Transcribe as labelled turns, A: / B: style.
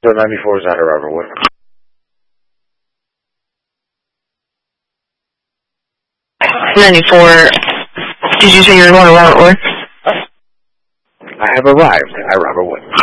A: So 94 is out of Robert Wood.
B: Did you say you were going to Robert Wood?
A: I have arrived at Robert Wood.